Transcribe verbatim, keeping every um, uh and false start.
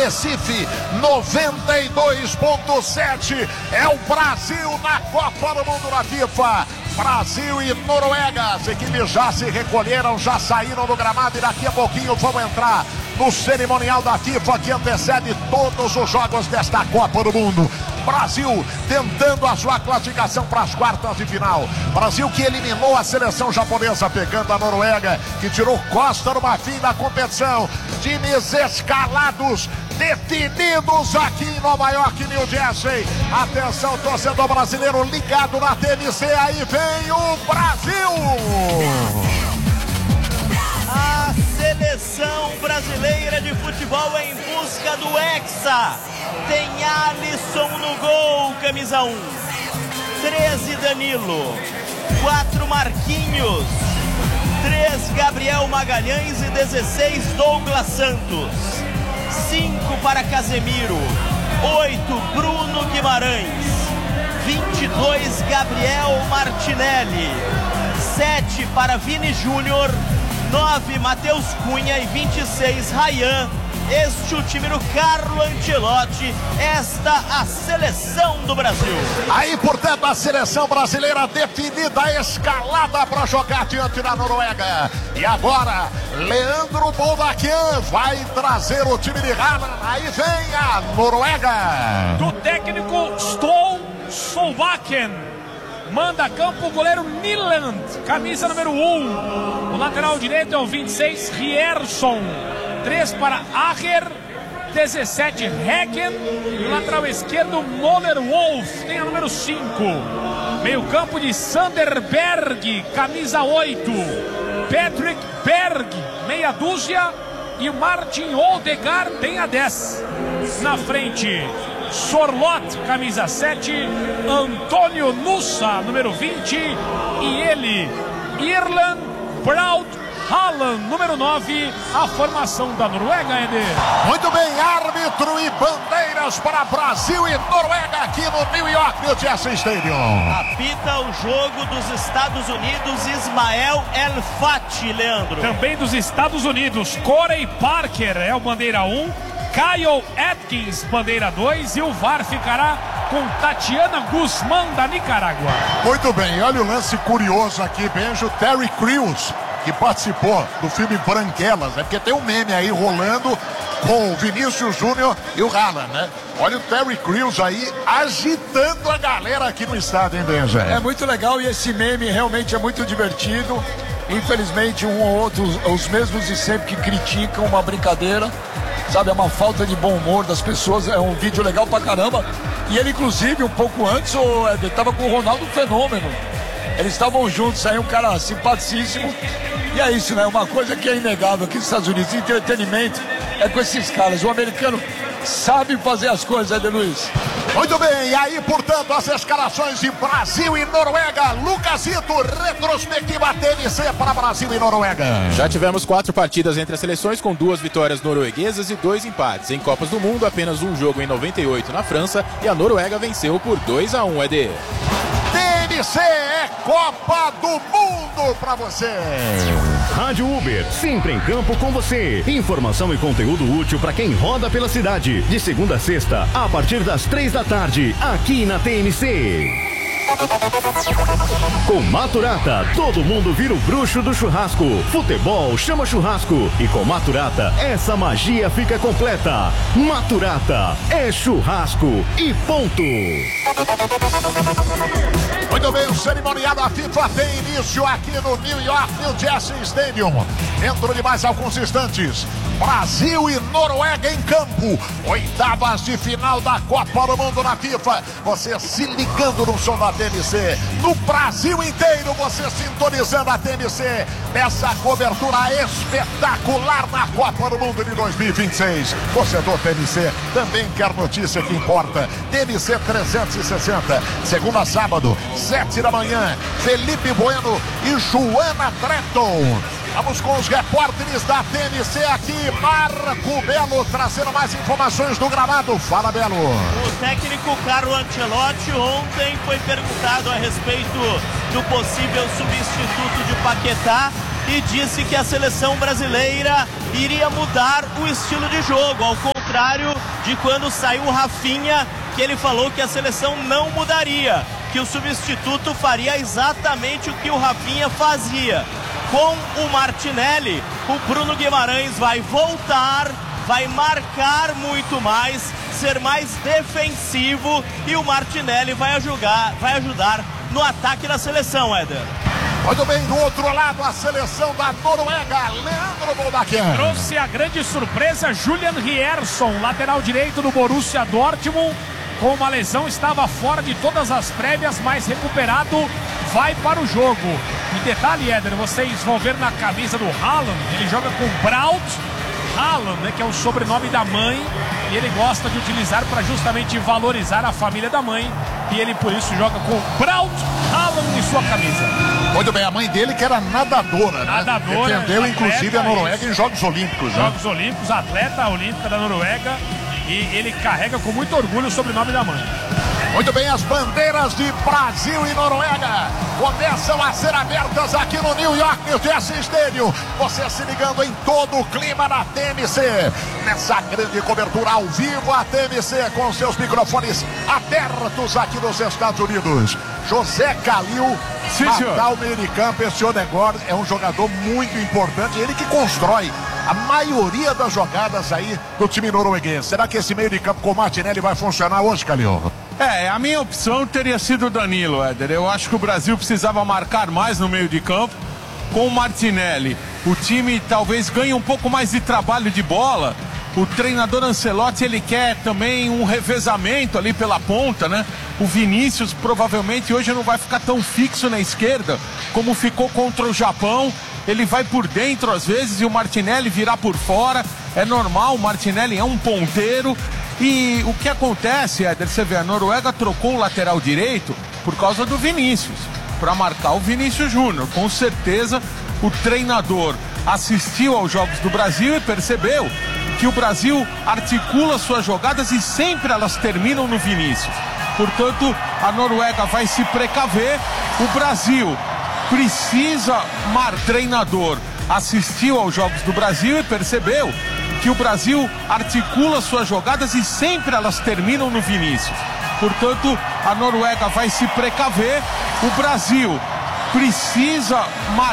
Recife, noventa e dois ponto sete. É o Brasil na Copa do Mundo da FIFA. Brasil e Noruega, as equipes já se recolheram, já saíram do gramado e daqui a pouquinho vão entrar no cerimonial da FIFA que antecede todos os jogos desta Copa do Mundo. Brasil tentando a sua classificação para as quartas de final. Brasil que eliminou a seleção japonesa, pegando a Noruega, que tirou Costa no fim da competição. Times escalados, definidos aqui em Nova York, New Jersey. Atenção, torcedor brasileiro ligado na T N C, aí vem o Brasil! A seleção brasileira de futebol em busca do Hexa. Tem Alisson no gol, camisa um. treze Danilo. quatro Marquinhos. três Gabriel Magalhães e dezesseis Douglas Santos. cinco para Casemiro. oito Bruno Guimarães. vinte e dois Gabriel Martinelli. sete para Vini Júnior. nove Matheus Cunha e vinte e seis Ryan. Este é o time do Carlo Ancelotti, esta a seleção do Brasil. Aí, portanto, a seleção brasileira definida, escalada para jogar diante da Noruega. E agora, Leandro Boldaquian vai trazer o time de Haaland. Aí vem a Noruega. Do técnico Ståle Solbakken. Manda a campo o goleiro Nyland, camisa número um. O lateral direito é o vinte e seis, Rierson. três para Aher, dezessete Hagen. E o lateral esquerdo, Moller Wolf, tem a número cinco. Meio campo de Sanderberg, camisa oito. Patrick Berg, meia dúzia. E Martin Odegaard tem a dez. Na frente, Sorloth, camisa sete. Antônio Nusa, número vinte. E ele, Erland Braut Haaland, número nove, a formação da Noruega, Eder. Muito bem, árbitro e bandeiras para Brasil e Noruega aqui no New York, New Jersey Stadium. Apita o jogo dos Estados Unidos, Ismael El Fati, Leandro. Também dos Estados Unidos, Corey Parker é o bandeira um, Kyle Atkins, bandeira dois, e o V A R ficará com Tatiana Guzmán, da Nicarágua. Muito bem, olha o lance curioso aqui, beijo, Terry Crews, que participou do filme Branquelas, né? Porque tem um meme aí rolando com o Vinícius Júnior e o Haaland, né? Olha o Terry Crews aí agitando a galera aqui no estádio, hein, Benja? É muito legal e esse meme realmente é muito divertido. Infelizmente, um ou outro, os mesmos de sempre que criticam uma brincadeira, sabe? É uma falta de bom humor das pessoas. É um vídeo legal pra caramba. E ele, inclusive, um pouco antes, ele estava com o Ronaldo Fenômeno. Eles estavam juntos, aí um cara simpaticíssimo. E é isso, né? Uma coisa que é inegável aqui nos Estados Unidos, entretenimento é com esses caras. O americano sabe fazer as coisas, né, Luiz? Muito bem, e aí, portanto, as escalações de Brasil e Noruega. Lucasito, retrospectiva T N C para Brasil e Noruega. Já tivemos quatro partidas entre as seleções, com duas vitórias norueguesas e dois empates. Em Copas do Mundo, apenas um jogo em noventa e oito na França, e a Noruega venceu por dois a um, Ed. T N C é Copa do Mundo para você. Rádio Uber, sempre em campo com você. Informação e conteúdo útil para quem roda pela cidade. De segunda a sexta, a partir das três da tarde, aqui na T N C. Com Maturata, todo mundo vira o bruxo do churrasco. Futebol chama churrasco. E com Maturata, essa magia fica completa. Maturata é churrasco e ponto. Muito bem, o cerimonial da FIFA tem início aqui no New York, New Jersey Stadium. Dentro de mais alguns instantes, Brasil e Noruega em campo. Oitavas de final da Copa do Mundo na FIFA. Você se ligando no som da T N C. No Brasil inteiro, você sintonizando a T N C. Nessa cobertura espetacular na Copa do Mundo de dois mil e vinte e seis. Torcedor T N C também quer notícia que importa. T N C trezentos e sessenta. Segunda a sábado, sete da manhã. Felipe Bueno e Joana Tretton. Vamos com os repórteres da T N C aqui. Marco Belo trazendo mais informações do gramado. Fala, Belo. O técnico Carlo Ancelotti ontem foi perguntado a respeito do possível substituto de Paquetá e disse que a seleção brasileira iria mudar o estilo de jogo, ao contrário de quando saiu o Rafinha, que ele falou que a seleção não mudaria, que o substituto faria exatamente o que o Rafinha fazia. Com o Martinelli, o Bruno Guimarães vai voltar, vai marcar muito mais, ser mais defensivo, e o Martinelli vai ajudar, vai ajudar no ataque da seleção, Éder. Muito bem, do outro lado, a seleção da Noruega, Leandro Boldaquian. Trouxe a grande surpresa, Julian Rierson, lateral direito do Borussia Dortmund, com uma lesão, estava fora de todas as prévias, mas recuperado, vai para o jogo. E detalhe, Éder, vocês vão ver na camisa do Haaland, ele joga com Braut Haaland, né, que é o sobrenome da mãe, e ele gosta de utilizar para justamente valorizar a família da mãe, e ele por isso joga com Braut Haaland em sua camisa. Muito bem, a mãe dele que era nadadora, nadadora né? Defendeu inclusive a Noruega isso. em Jogos Olímpicos. Jogos né? Olímpicos, atleta olímpica da Noruega, e ele carrega com muito orgulho o sobrenome da mãe. Muito bem, as bandeiras de Brasil e Noruega começam a ser abertas aqui no New York, New Jersey Stadium. Você se ligando em todo o clima da T M C. Nessa grande cobertura ao vivo, a T M C com seus microfones abertos aqui nos Estados Unidos. José Calil, matar o meio de campo. Esse Odegaard é um jogador muito importante, ele que constrói a maioria das jogadas aí do time norueguês. Será que esse meio de campo com o Martinelli vai funcionar hoje, Calil? É, a minha opção teria sido o Danilo, Éder. Eu acho que o Brasil precisava marcar mais no meio de campo. Com o Martinelli, o time talvez ganhe um pouco mais de trabalho de bola. O treinador Ancelotti, ele quer também um revezamento ali pela ponta, né? O Vinícius provavelmente hoje não vai ficar tão fixo na esquerda como ficou contra o Japão. Ele vai por dentro às vezes e o Martinelli virá por fora. É normal, o Martinelli é um ponteiro. E o que acontece, Éder, você vê, a Noruega trocou o lateral direito por causa do Vinícius, para marcar o Vinícius Júnior. Com certeza o treinador assistiu aos Jogos do Brasil e percebeu que o Brasil articula suas jogadas e sempre elas terminam no Vinícius. Portanto, a Noruega vai se precaver. O Brasil precisa, mar treinador assistiu aos Jogos do Brasil e percebeu que o Brasil articula suas jogadas e sempre elas terminam no Vinícius. Portanto, a Noruega vai se precaver. O Brasil precisa, mar